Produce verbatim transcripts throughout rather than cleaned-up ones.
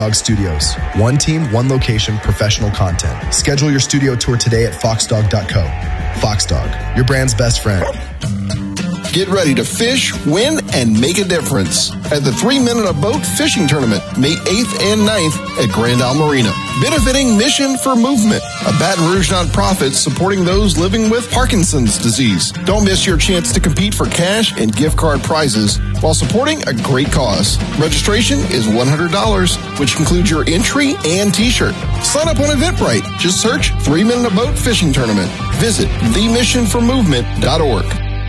Dog Studios. One team, one location, professional content. Schedule your studio tour today at fox dog dot co. Fox Dog, your brand's best friend. Get ready to fish, win, and make a difference at the Three Men in a Boat Fishing Tournament, May eighth and ninth at Grand Isle Marina. Benefiting Mission for Movement, a Baton Rouge nonprofit supporting those living with Parkinson's disease. Don't miss your chance to compete for cash and gift card prizes while supporting a great cause. Registration is one hundred dollars, which includes your entry and t-shirt. Sign up on Eventbrite. Just search Three Men in a Boat Fishing Tournament. Visit the mission for movement dot org.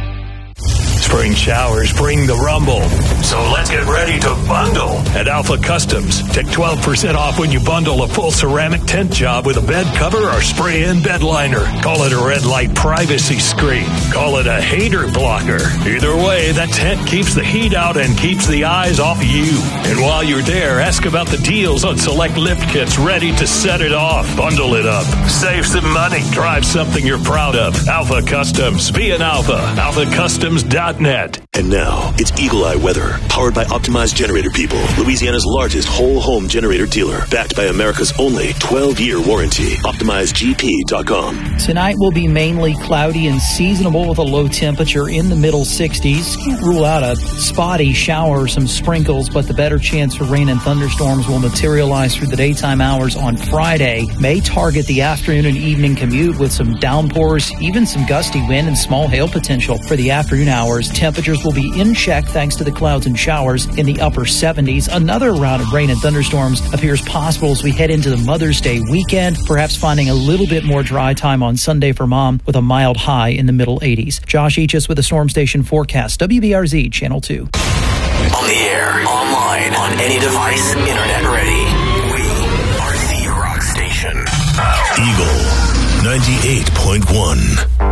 Spring showers bring the rumble. So let's get ready to bundle at Alpha Customs. Take twelve percent off when you bundle a full ceramic tent job with a bed cover or spray-in bed liner. Call it a red light privacy screen. Call it a hater blocker. Either way, that tent keeps the heat out and keeps the eyes off you. And while you're there, ask about the deals on select lift kits ready to set it off. Bundle it up. Save some money. Drive something you're proud of. Alpha Customs. Be an Alpha. alpha customs dot net. And now, it's Eagle Eye Weather, powered by Optimized Generator People, Louisiana's largest whole-home generator dealer, backed by America's only twelve-year warranty. Optimize G P dot com. Tonight will be mainly cloudy and seasonable with a low temperature in the middle sixties. Can't rule out a spotty shower or some sprinkles, but the better chance for rain and thunderstorms will materialize through the daytime hours on Friday. May target the afternoon and evening commute with some downpours, even some gusty wind and small hail potential for the afternoon hours. Temperatures will be in check thanks to the clouds and showers in the upper seventies. Another round of rain and thunderstorms appears possible as we head into the Mother's Day weekend, perhaps finding a little bit more dry time on Sunday for Mom with a mild high in the middle eighties. Josh Eachus with the Storm Station forecast, W B R Z Channel two. On the air, online, on any device, internet ready. We are the rock station. Eagle ninety-eight point one.